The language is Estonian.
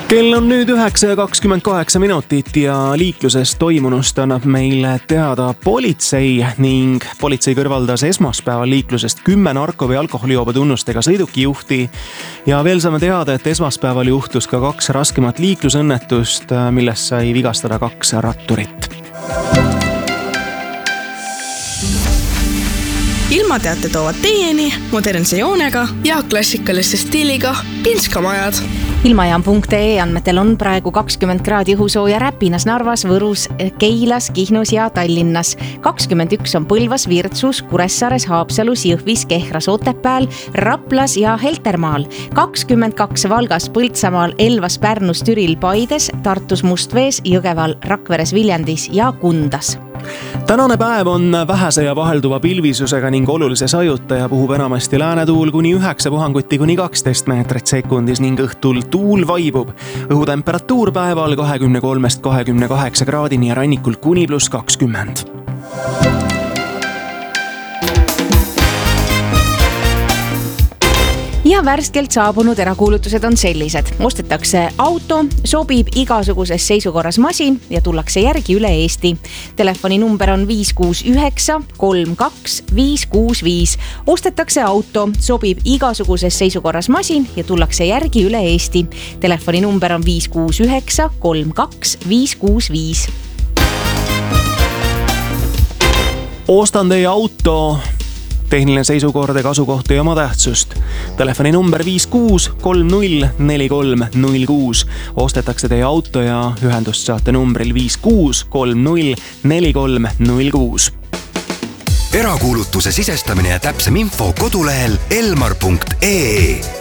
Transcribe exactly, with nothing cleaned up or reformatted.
Kell on nüüd üheksa ja kakskümmend kaheksa minutit ja liikluses toimunust annab meile teada politsei ning politsei kõrvaldas esmaspäeval liiklusest kümme narko- või alkoholijoobe tunnustega sõidukijuhti ja veel saame teada, et esmaspäeval juhtus ka kaks raskemat liiklusõnnetust, millest sai vigastada kaks ratturit. Ilmateate toovad teieni modernse joonega ja klassikaliste stiiliga Pinskamajad. Ilmajaam punkt ee andmetel on praegu kakskümmend kraadi õhusooja Räpinas, Narvas, Võrus, Keilas, Kihnus ja Tallinnas. kakskümmend üks on Põlvas, Virtsus, Kuressaares, Haapsalus, Jõhvis, Kehras, Otepääl, Raplas ja Heltermaal. kakskümmend kaks Valgas, Põltsamaal, Elvas, Pärnus, Türil, Paides, Tartus, Mustvees, Jõgeval, Rakveres, Viljandis ja Kundas. Tänane päev on vähese ja vahelduva pilvisusega ning olulise sajuta ja puhub enamasti läänetuul kuni üheksa puhanguti kuni kaksteist meetrit sekundis ning õhtul tuul vaibub. Õhutemperatuur päeval kahekümne kolmest kahekümne kaheksa kraadini ja rannikul kuni pluss kakskümmend. Ja värskelt saabunud erakuulutused on sellised. Ostetakse auto, sobib igasuguses seisukorras masin ja tullakse järgi üle Eesti. Telefoni number on viis kuus üheksa kolm kaks viis kuus viis. Ostetakse auto, sobib igasuguses seisukorras masin ja tullakse järgi üle Eesti. Telefoni number on viis kuus üheksa kolm kaks viis kuus viis. Ostan teie auto, tehniline seisukord ja kasukoht ja oma tähtsust. Telefoni number viis kuus kolm null neli kolm null kuus. Ostetakse teie auto ja ühendust saate numbril viis kuus kolm null neli kolm null kuus. Erakuulutuse sisestamine ja täpsem info kodulehel elmar punkt ee.